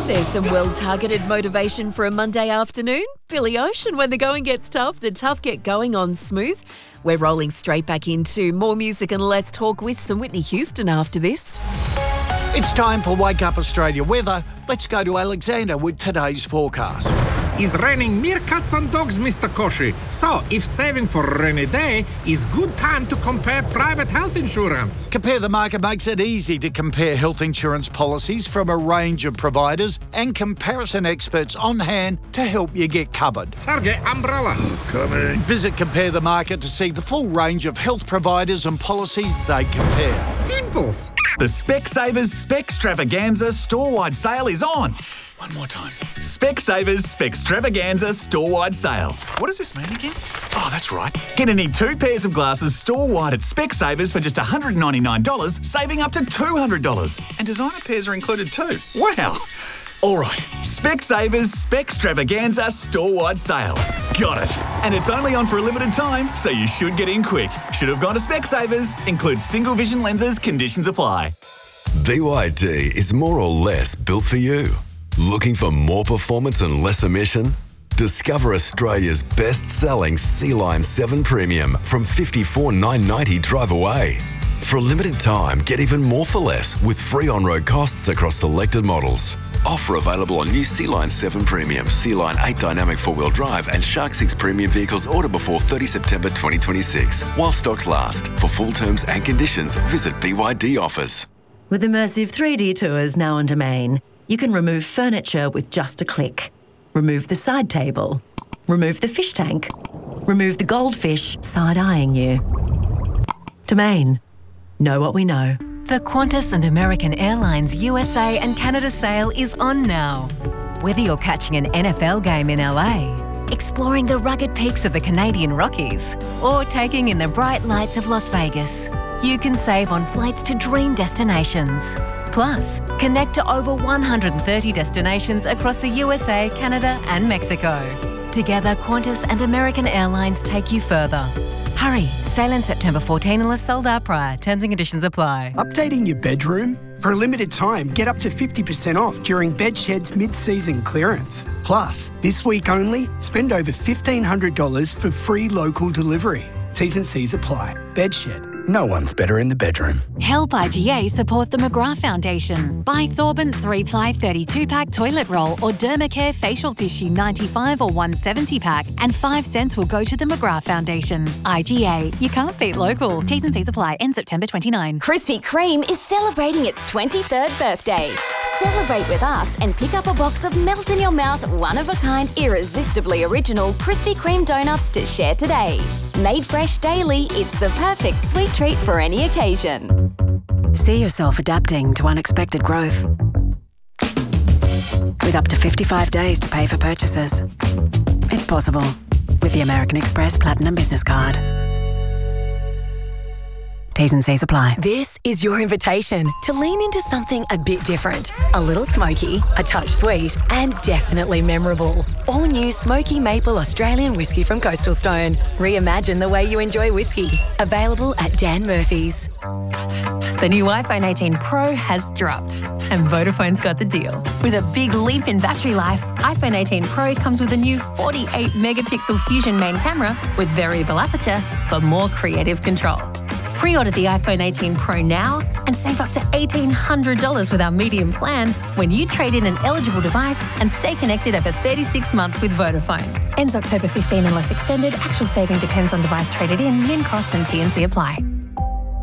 There's some well-targeted motivation for a Monday afternoon. Billy Ocean, when the going gets tough, the tough get going on Smooth. We're rolling straight back into more music and less talk with some Whitney Houston after this. It's time for Wake Up Australia weather. Let's go to Alexander with today's forecast. It's raining meerkats and dogs, Mr. Koshi. So, if saving for a rainy day is good time to compare private health insurance. Compare the Market makes it easy to compare health insurance policies from a range of providers and comparison experts on hand to help you get covered. Sergey, umbrella. Coming. Visit Compare the Market to see the full range of health providers and policies they compare. Simples. The Specsavers Specstravaganza store-wide sale is on. One more time. Specsavers Specstravaganza store-wide sale. What does this mean again? Oh, that's right. Get any 2 pairs of glasses store-wide at Specsavers for just $199, saving up to $200. And designer pairs are included too. Wow. All right. Specsavers Specstravaganza store-wide sale. Got it. And it's only on for a limited time, so you should get in quick. Should have gone to Specsavers. Includes single vision lenses. Conditions apply. BYD is more or less built for you. Looking for more performance and less emission? Discover Australia's best-selling Sea-Line 7 Premium from $54,990 drive away. For a limited time, get even more for less with free on-road costs across selected models. Offer available on new Sea-Line 7 Premium, Sea-Line 8 Dynamic 4-wheel drive and Shark 6 Premium vehicles ordered before 30 September 2026. While stocks last. For full terms and conditions, visit BYD offers. With immersive 3D tours now on Domain, you can remove furniture with just a click. Remove the side table. Remove the fish tank. Remove the goldfish side-eyeing you. Domain. Know what we know. The Qantas and American Airlines USA and Canada sale is on now. Whether you're catching an NFL game in LA, exploring the rugged peaks of the Canadian Rockies, or taking in the bright lights of Las Vegas, you can save on flights to dream destinations. Plus, connect to over 130 destinations across the USA, Canada and Mexico. Together, Qantas and American Airlines take you further. Hurry, sail in September 14 unless sold out prior. Terms and conditions apply. Updating your bedroom? For a limited time, get up to 50% off during Bedshed's mid-season clearance. Plus, this week only, spend over $1,500 for free local delivery. T's and C's apply. Bedshed. No one's better in the bedroom. Help IGA support the McGrath Foundation. Buy Sorbent 3-ply 32-pack toilet roll or Dermacare facial tissue 95 or 170-pack and 5 cents will go to the McGrath Foundation. IGA. You can't beat local. T's and C's apply. End September 29. Krispy Kreme is celebrating its 23rd birthday. Celebrate with us and pick up a box of melt-in-your-mouth, one-of-a-kind, irresistibly original Krispy Kreme donuts to share today. Made fresh daily, it's the perfect sweet treat for any occasion. See yourself adapting to unexpected growth. With up to 55 days to pay for purchases. It's possible with the American Express Platinum Business Card. T's and C's apply. This is your invitation to lean into something a bit different. A little smoky, a touch sweet, and definitely memorable. All new Smoky Maple Australian whiskey from Coastal Stone. Reimagine the way you enjoy whiskey. Available at Dan Murphy's. The new iPhone 18 Pro has dropped, and Vodafone's got the deal. With a big leap in battery life, iPhone 18 Pro comes with a new 48-megapixel Fusion main camera with variable aperture for more creative control. Pre-order the iPhone 18 Pro now and save up to $1,800 with our medium plan when you trade in an eligible device and stay connected over 36 months with Vodafone. Ends October 15 unless extended. Actual saving depends on device traded in, min cost and T&C apply.